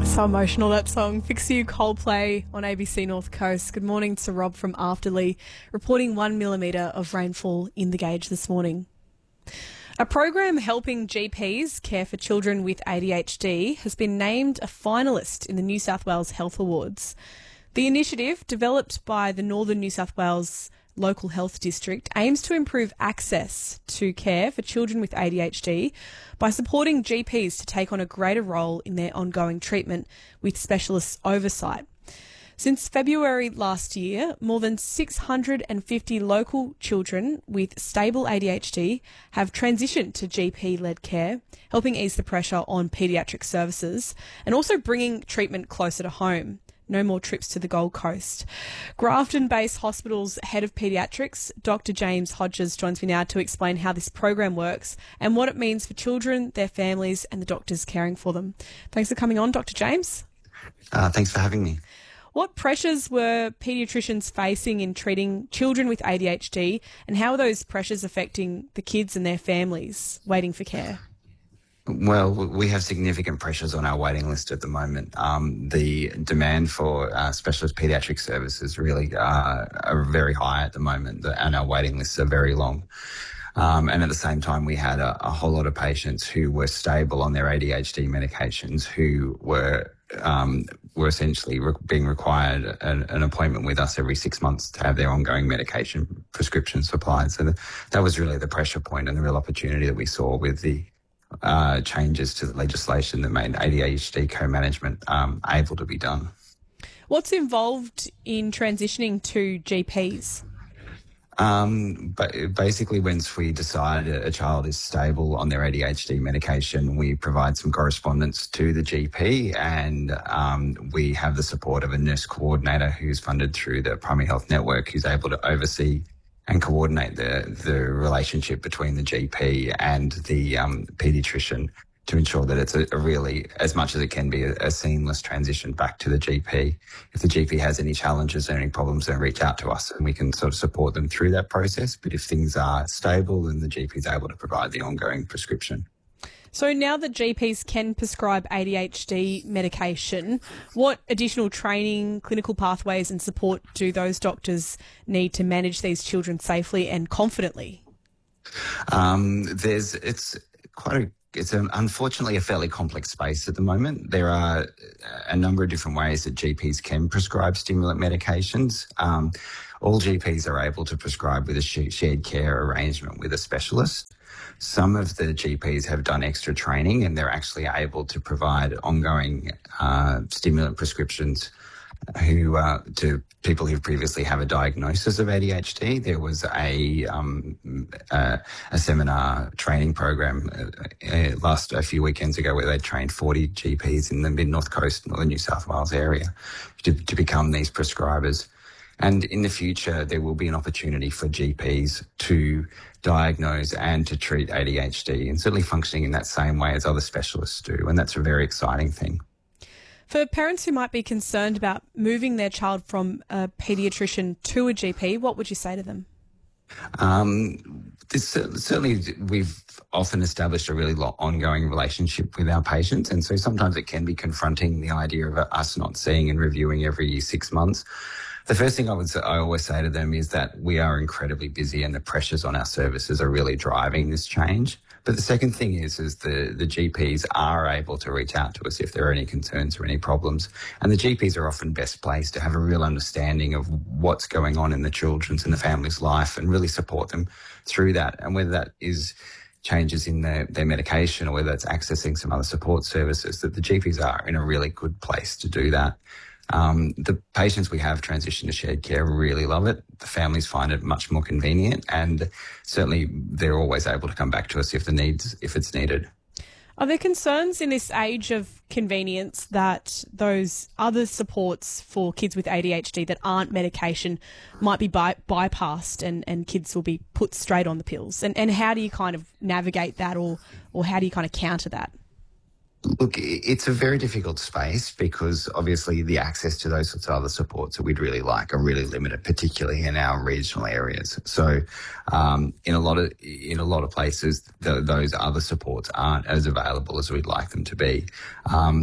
So emotional, that song. Fix You, Coldplay on ABC North Coast. Good morning to Rob from Afterley, reporting 1 millimetre of rainfall in the gauge this morning. A program helping GPs care for children with ADHD has been named a finalist in the New South Wales Health Awards. The initiative, developed by the Northern New South Wales Local Health District, aims to improve access to care for children with ADHD by supporting GPs to take on a greater role in their ongoing treatment with specialists' oversight. Since February last year, more than 650 local children with stable ADHD have transitioned to GP-led care, helping ease the pressure on paediatric services and also bringing treatment closer to home. No more trips to the Gold Coast. Grafton-based Hospital's Head of Paediatrics, Dr. James Hodges, joins me now to explain how this program works and what it means for children, their families and the doctors caring for them. Thanks for coming on, Dr. James. Thanks for having me. What pressures were paediatricians facing in treating children with ADHD, and how are those pressures affecting the kids and their families waiting for care? Well, we have significant pressures on our waiting list at the moment. The demand for specialist paediatric services really are very high at the moment, and our waiting lists are very long. And at the same time, we had a whole lot of patients who were stable on their ADHD medications who were essentially being required an appointment with us every 6 months to have their ongoing medication prescription supplied. So that was really the pressure point and the real opportunity that we saw with the changes to the legislation that made ADHD co-management able to be done. What's involved in transitioning to GPs? But basically, once we decide a child is stable on their ADHD medication, we provide some correspondence to the GP, and we have the support of a nurse coordinator who's funded through the Primary Health Network, who's able to oversee and coordinate the relationship between the GP and the paediatrician to ensure that it's a really, as much as it can be, a seamless transition back to the GP. If the GP has any challenges or any problems, they reach out to us and we can sort of support them through that process. But if things are stable, then the GP is able to provide the ongoing prescription. So now that GPs can prescribe ADHD medication, what additional training, clinical pathways and support do those doctors need to manage these children safely and confidently? It's unfortunately a fairly complex space at the moment. There are a number of different ways that GPs can prescribe stimulant medications. All GPs are able to prescribe with a shared care arrangement with a specialist. Some of the GPs have done extra training and they're actually able to provide ongoing stimulant prescriptions to people who previously have a diagnosis of ADHD. There was a seminar training program a few weekends ago where they trained 40 GPs in the mid-North Coast, Northern New South Wales area to become these prescribers. And in the future, there will be an opportunity for GPs to diagnose and to treat ADHD, and certainly functioning in that same way as other specialists do. And that's a very exciting thing. For parents who might be concerned about moving their child from a paediatrician to a GP, what would you say to them? Certainly, we've often established a really ongoing relationship with our patients, and so sometimes it can be confronting, the idea of us not seeing and reviewing every 6 months. The first thing I always say to them is that we are incredibly busy and the pressures on our services are really driving this change. But the second thing is the GPs are able to reach out to us if there are any concerns or any problems. And the GPs are often best placed to have a real understanding of what's going on in the children's and the family's life and really support them through that. And whether that is changes in their medication or whether it's accessing some other support services, that the GPs are in a really good place to do that. The patients we have transitioned to shared care really love it. The families find it much more convenient, and certainly they're always able to come back to us if it's needed. Are there concerns in this age of convenience that those other supports for kids with ADHD that aren't medication might be bypassed and kids will be put straight on the pills? And how do you kind of navigate that or how do you kind of counter that? Look, it's a very difficult space because obviously the access to those sorts of other supports that we'd really like are really limited, particularly in our regional areas. So in a lot of places, those other supports aren't as available as we'd like them to be.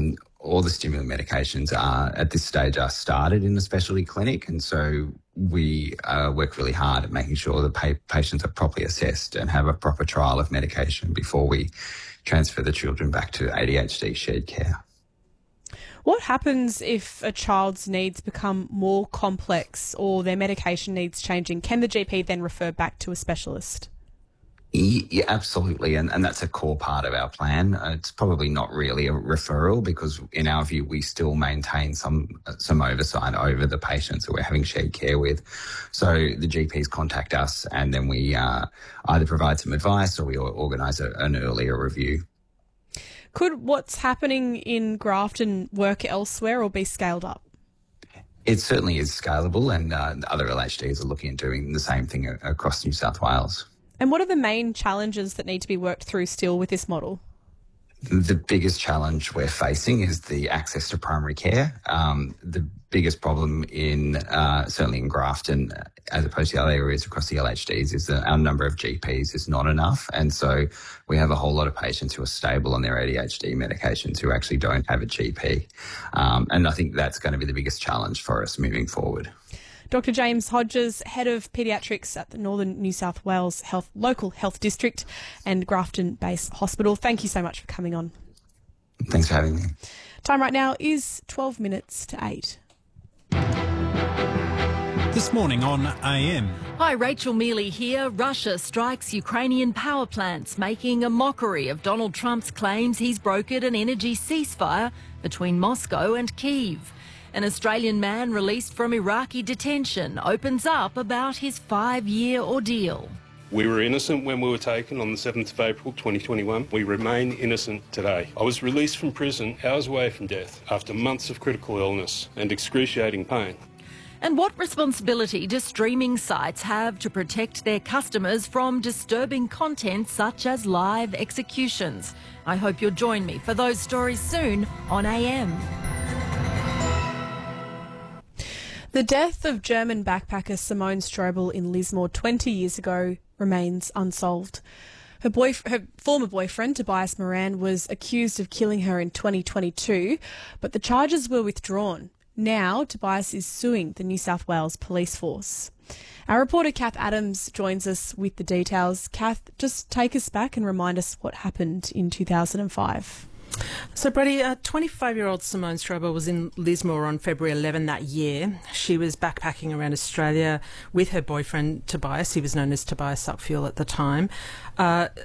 all the stimulant medications are, at this stage, are started in a specialty clinic. And so we work really hard at making sure the patients are properly assessed and have a proper trial of medication before we transfer the children back to ADHD shared care. What happens if a child's needs become more complex or their medication needs changing? Can the GP then refer back to a specialist? Yeah, absolutely. And that's a core part of our plan. It's probably not really a referral because in our view, we still maintain some oversight over the patients that we're having shared care with. So the GPs contact us and then we either provide some advice or we organise an earlier review. Could what's happening in Grafton work elsewhere or be scaled up? It certainly is scalable, and other LHDs are looking at doing the same thing across New South Wales. And what are the main challenges that need to be worked through still with this model? The biggest challenge we're facing is the access to primary care. The biggest problem certainly in Grafton, as opposed to other areas across the LHDs, is that our number of GPs is not enough. And so we have a whole lot of patients who are stable on their ADHD medications who actually don't have a GP. And I think that's going to be the biggest challenge for us moving forward. Dr. James Hodges, Head of Paediatrics at the Northern New South Wales Local Health District and Grafton Base Hospital. Thank you so much for coming on. Thanks for having me. Time right now is 12 minutes to 8. This morning on AM. Hi, Rachel Mealy here. Russia strikes Ukrainian power plants, making a mockery of Donald Trump's claims he's brokered an energy ceasefire between Moscow and Kyiv. An Australian man released from Iraqi detention opens up about his 5-year ordeal. We were innocent when we were taken on the 7th of April 2021. We remain innocent today. I was released from prison hours away from death after months of critical illness and excruciating pain. And what responsibility do streaming sites have to protect their customers from disturbing content such as live executions? I hope you'll join me for those stories soon on AM. The death of German backpacker Simone Strobel in Lismore 20 years ago remains unsolved. Her former boyfriend, Tobias Moran, was accused of killing her in 2022, but the charges were withdrawn. Now, Tobias is suing the New South Wales Police Force. Our reporter, Kath Adams, joins us with the details. Kath, just take us back and remind us what happened in 2005. So, Brady, 25-year-old Simone Strobel was in Lismore on February 11 that year. She was backpacking around Australia with her boyfriend, Tobias. He was known as Tobias Suckfuel at the time.